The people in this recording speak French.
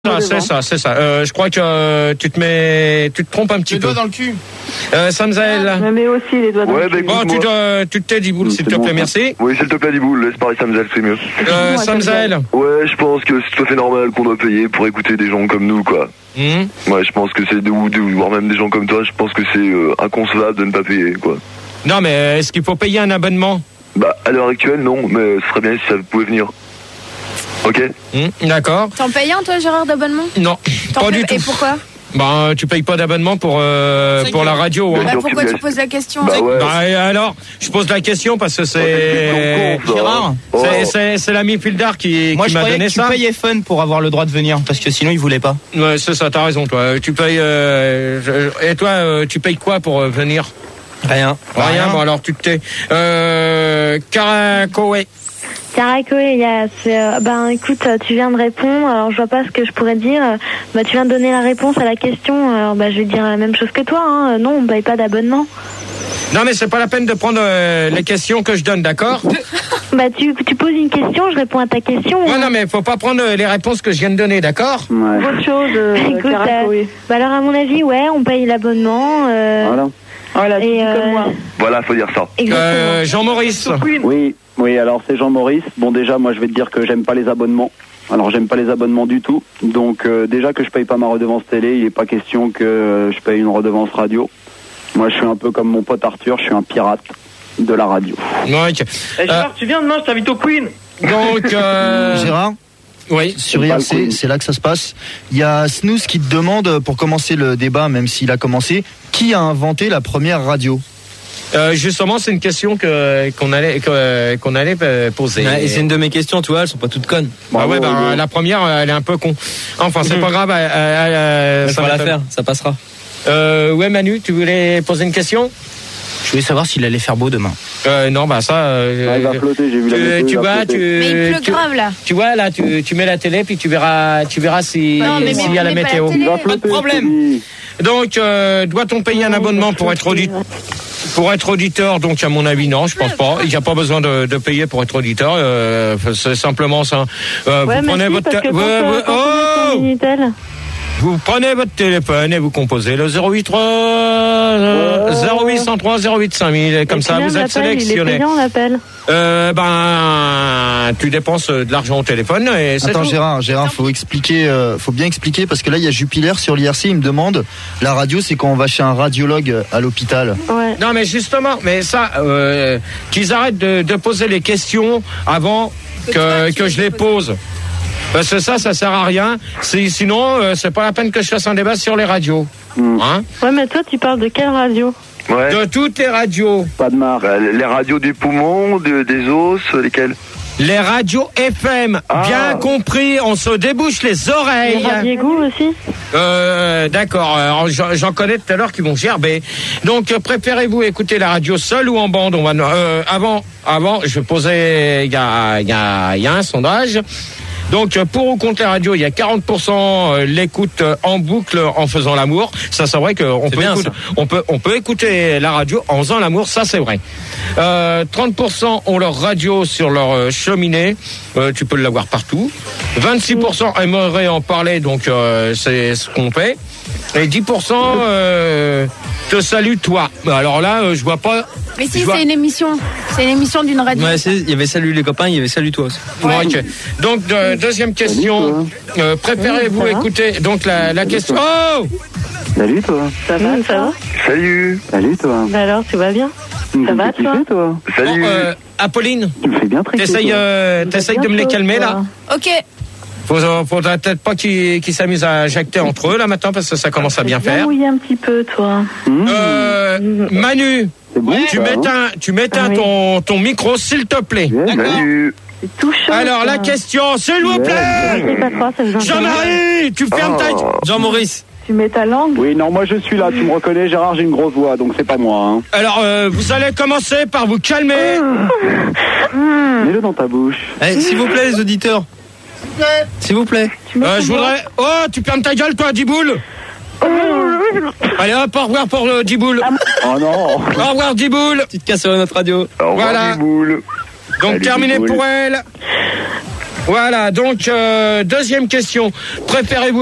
C'est ça. Je crois que tu te trompes un petit peu. Les doigts dans le cul. Samzael. Je me mets aussi les doigts dans le cul. Bon, tu te tais, Diboul, s'il te plaît, merci. Oui, s'il te plaît, Diboul, laisse parler Samzael, c'est mieux. Samzael. Ouais, je pense que c'est tout à fait normal qu'on doit payer pour écouter des gens comme nous, quoi. Ouais, je pense que c'est voire même des gens comme toi, je pense que c'est inconcevable de ne pas payer, quoi. Non, mais est-ce qu'il faut payer un abonnement? Bah, à l'heure actuelle, non, mais ce serait bien si ça pouvait venir. Ok. D'accord. T'en payes un, toi, Gérard, d'abonnement? Non, pas du tout. Et pourquoi? Bah, tu payes pas d'abonnement pour la radio. Hein. Bah, pourquoi tu poses la question? Alors, je pose la question parce que c'est Gérard. C'est l'ami Pildar qui m'a donné ça. Moi, je croyais que tu payais Fun pour avoir le droit de venir, parce que sinon, il voulait pas. Ouais, c'est ça, t'as raison, toi. Tu payes. Et toi, tu payes quoi pour venir? Rien. Bon, alors tu te tais. Caracoé. Écoute, tu viens de répondre, alors je vois pas ce que je pourrais dire. Tu viens de donner la réponse à la question, alors je vais dire la même chose que toi, hein. Non, on paye pas d'abonnement. Non, mais c'est pas la peine de prendre les questions que je donne, d'accord? Tu poses une question, je réponds à ta question. Ouais, non, mais faut pas prendre les réponses que je viens de donner, d'accord? Autre chose, écoute, alors à mon avis, ouais, on paye l'abonnement. Voilà, tu dis comme moi. Voilà, faut dire ça. Jean-Maurice. Oui, alors c'est Jean-Maurice. Bon, déjà, moi, je vais te dire que j'aime pas les abonnements. Alors, j'aime pas les abonnements du tout. Donc, déjà que je paye pas ma redevance télé, il est pas question que je paye une redevance radio. Moi, je suis un peu comme mon pote Arthur, je suis un pirate de la radio. Okay. Gérard, tu viens demain, je t'invite au Queen. Donc, Gérard? Oui. Sur IRC, c'est là que ça se passe. Il y a Snooze qui te demande, pour commencer le débat, même s'il a commencé, qui a inventé la première radio? Justement, c'est une question qu'on allait poser. Ouais, et c'est une de mes questions, tu vois, elles sont pas toutes connes. La première, elle est un peu con. Enfin, c'est pas grave. Ça va la faire, ça passera. Ouais, Manu, tu voulais poser une question? Je voulais savoir s'il allait faire beau demain. Il va flotter, j'ai vu la météo. Mais il pleut grave là. Tu vois là, tu mets la télé puis tu verras s'il y a la météo. Pas de problème. Donc, doit-on payer un abonnement pour être auditeur? Donc, à mon avis, non, je pense pas. Il n'y a pas besoin de payer pour être auditeur. C'est simplement ça. Vous prenez votre Vous prenez votre téléphone et vous composez le 0803 08 5000. Comme ça, vous êtes sélectionné. Il est payant, l'appel. Tu dépenses de l'argent au téléphone. Et attends, Gérard, faut bien expliquer parce que là, il y a Jupiler sur l'IRC. Il me demande, la radio, c'est quand on va chez un radiologue à l'hôpital. Ouais. Non, mais justement, qu'ils arrêtent de poser les questions avant que je les pose. Parce que ça sert à rien. Sinon, c'est pas la peine que je fasse un débat sur les radios. Hein? Ouais, mais toi, tu parles de quelle radio? Ouais. De toutes les radios. Pas de marque. Les radios des poumons, des os, lesquelles? Les radios FM, bien compris, on se débouche les oreilles. Les radios Égou aussi? D'accord, alors, j'en connais tout à l'heure qui vont gerber. Donc, préférez-vous écouter la radio seule ou en bande? On va avant, je posais, il y a un sondage. Donc, pour ou contre la radio, il y a 40% l'écoute en boucle en faisant l'amour. Ça, c'est vrai qu'on peut écouter la radio en faisant l'amour. Ça, c'est vrai. 30% ont leur radio sur leur cheminée. Tu peux l'avoir partout. 26% aimeraient en parler. Donc, c'est ce qu'on fait. Et 10% te salue toi. Alors là, je vois pas. Mais si, c'est une émission. C'est une émission d'une radio. Ouais, il y avait salut les copains, il y avait salut toi aussi. Ouais. Okay. Donc, deuxième question. Préférez-vous écouter donc la question. Oh! Salut toi. Ça va? Salut. Salut toi. Alors, tu vas bien? Ça va toi? Salut. Apolline. Tu me fais bien très t'essayes de me les calmer là? Ok. Faudrait peut-être pas qu'ils s'amusent à jacter entre eux là maintenant parce que ça commence à bien faire. Oui, un petit peu toi. Manu. Bon, tu m'éteins ton micro s'il te plaît. Salut. C'est tout chaud. Alors la question, s'il vous plaît. Jean-Marie, tu fermes ta... Jean-Maurice. Tu mets ta langue? Oui, non, moi je suis là, tu me reconnais, Gérard, j'ai une grosse voix, donc c'est pas moi. Hein. Alors, vous allez commencer par vous calmer. Mets-le dans ta bouche. S'il vous plaît, les auditeurs. S'il vous plaît. Je voudrais... Oh, tu fermes ta gueule, toi, Diboul. Allez hop, au revoir pour le Diboul. Oh non. Au revoir, Diboul. Tu te casses sur notre radio. Au revoir, voilà. Diboul. Donc, salut, terminé Diboul. pour elle. Voilà, donc deuxième question. Préférez-vous